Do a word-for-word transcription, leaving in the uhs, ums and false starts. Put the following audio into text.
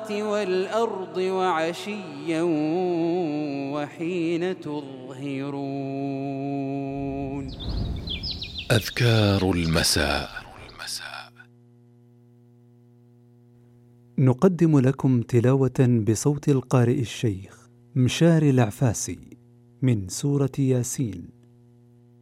السماوات والأرض وعشيا وحين تظهرون. أذكار المساء. نقدم لكم تلاوة بصوت القارئ الشيخ مشاري العفاسي من سورة ياسين.